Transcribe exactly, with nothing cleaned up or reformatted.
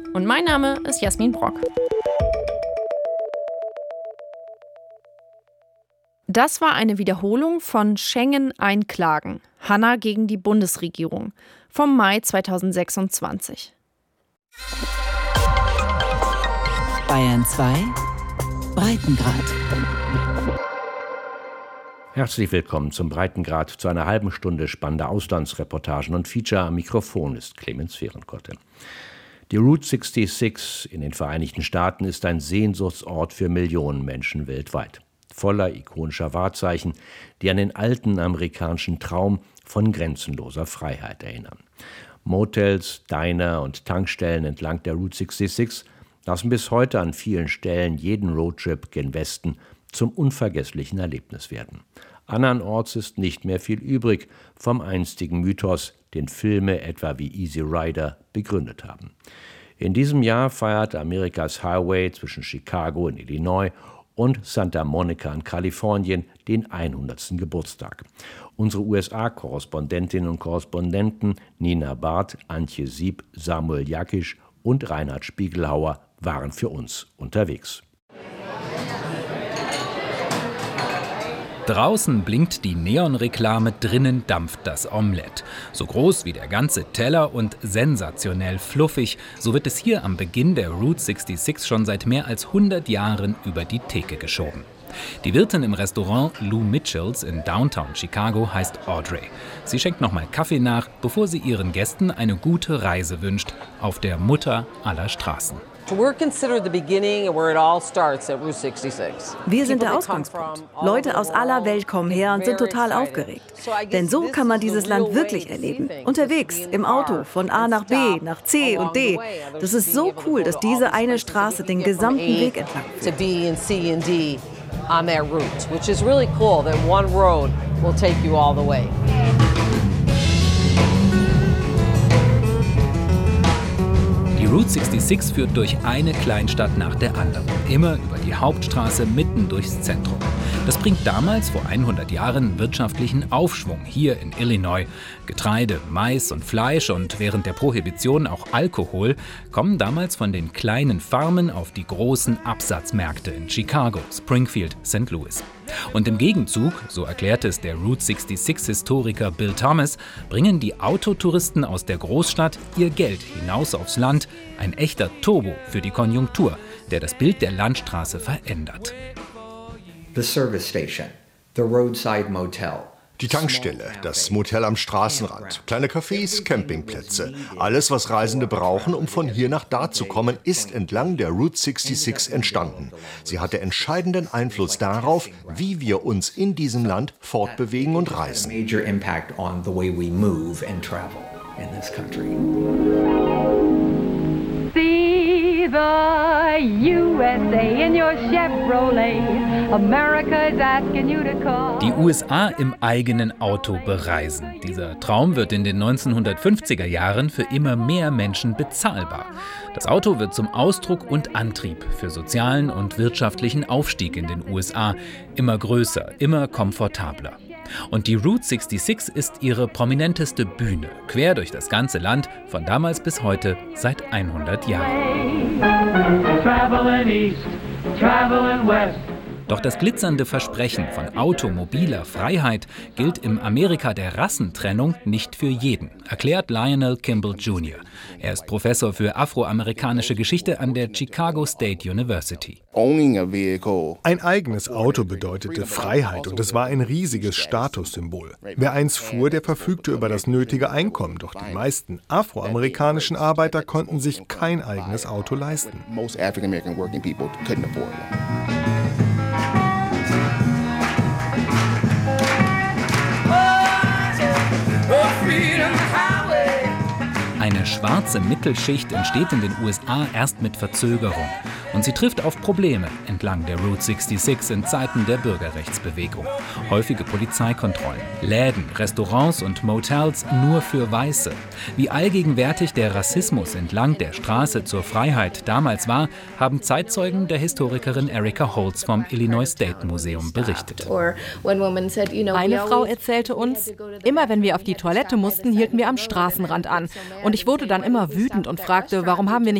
Und mein Name ist Jasmin Brock. Das war eine Wiederholung von Schengen einklagen. Hanna gegen die Bundesregierung vom Mai zweitausendsechsundzwanzig. Bayern zwei Breitengrad. Herzlich willkommen zum Breitengrad, zu einer halben Stunde spannender Auslandsreportagen und Feature. Am Mikrofon ist Clemens Fehrenkotte. Die Route sechsundsechzig in den Vereinigten Staaten ist ein Sehnsuchtsort für Millionen Menschen weltweit. Voller ikonischer Wahrzeichen, die an den alten amerikanischen Traum von grenzenloser Freiheit erinnern. Motels, Diner und Tankstellen entlang der Route sechsundsechzig lassen bis heute an vielen Stellen jeden Roadtrip gen Westen zum unvergesslichen Erlebnis werden. Andernorts ist nicht mehr viel übrig vom einstigen Mythos, den Filme etwa wie Easy Rider begründet haben. In diesem Jahr feierte Amerikas Highway zwischen Chicago in Illinois und Santa Monica in Kalifornien den hundertsten Geburtstag. Unsere U S A-Korrespondentinnen und Korrespondenten Nina Barth, Antje Sieb, Samuel Jakisch und Reinhard Spiegelhauer waren für uns unterwegs. Draußen blinkt die Neonreklame, drinnen dampft das Omelett. So groß wie der ganze Teller und sensationell fluffig, so wird es hier am Beginn der Route sechsundsechzig schon seit mehr als hundert Jahren über die Theke geschoben. Die Wirtin im Restaurant Lou Mitchells in Downtown Chicago heißt Audrey. Sie schenkt nochmal Kaffee nach, bevor sie ihren Gästen eine gute Reise wünscht auf der Mutter aller Straßen. Wir sind der Ausgangspunkt. Leute aus aller Welt kommen her und sind total aufgeregt. Denn so kann man dieses Land wirklich erleben. Unterwegs, im Auto, von A nach B, nach C und D. Das ist so cool, dass diese eine Straße den gesamten Weg entlang führt. On their route, which is really cool that one road will take you all the way. Die Route sechsundsechzig führt durch eine Kleinstadt nach der anderen, immer über die Hauptstraße mitten durchs Zentrum. Das bringt damals vor hundert Jahren wirtschaftlichen Aufschwung hier in Illinois. Getreide, Mais und Fleisch und während der Prohibition auch Alkohol kommen damals von den kleinen Farmen auf die großen Absatzmärkte in Chicago, Springfield, Sankt Louis. Und im Gegenzug, so erklärt es der Route sechsundsechzig-Historiker Bill Thomas, bringen die Autotouristen aus der Großstadt ihr Geld hinaus aufs Land. Ein echter Turbo für die Konjunktur, der das Bild der Landstraße verändert. The service station, the roadside motel. Die Tankstelle, das Motel am Straßenrand, kleine Cafés, Campingplätze. Alles, was Reisende brauchen, um von hier nach da zu kommen, ist entlang der Route sechsundsechzig entstanden. Sie hatte entscheidenden Einfluss darauf, wie wir uns in diesem Land fortbewegen und reisen. Major impact on the way we move and travel in this country. See the U S A in your Chevrolet. America is asking you to call. Die U S A im eigenen Auto bereisen. Dieser Traum wird in den neunzehnhundertfünfziger Jahren für immer mehr Menschen bezahlbar. Das Auto wird zum Ausdruck und Antrieb für sozialen und wirtschaftlichen Aufstieg in den U S A. Immer größer, immer komfortabler. Und die Route sechsundsechzig ist ihre prominenteste Bühne, quer durch das ganze Land, von damals bis heute, seit hundert Jahren. Traveling east, traveling west. Doch das glitzernde Versprechen von automobiler Freiheit gilt im Amerika der Rassentrennung nicht für jeden, erklärt Lionel Kimball Junior Er ist Professor für afroamerikanische Geschichte an der Chicago State University. Ein eigenes Auto bedeutete Freiheit und es war ein riesiges Statussymbol. Wer eins fuhr, der verfügte über das nötige Einkommen, doch die meisten afroamerikanischen Arbeiter konnten sich kein eigenes Auto leisten. Eine schwarze Mittelschicht entsteht in den U S A erst mit Verzögerung. Und sie trifft auf Probleme entlang der Route sechsundsechzig in Zeiten der Bürgerrechtsbewegung. Häufige Polizeikontrollen, Läden, Restaurants und Motels nur für Weiße. Wie allgegenwärtig der Rassismus entlang der Straße zur Freiheit damals war, haben Zeitzeugen der Historikerin Erica Holtz vom Illinois State Museum berichtet. Eine Frau erzählte uns, immer wenn wir auf die Toilette mussten, hielten wir am Straßenrand an. Und ich wurde dann immer wütend und fragte, warum haben wir nicht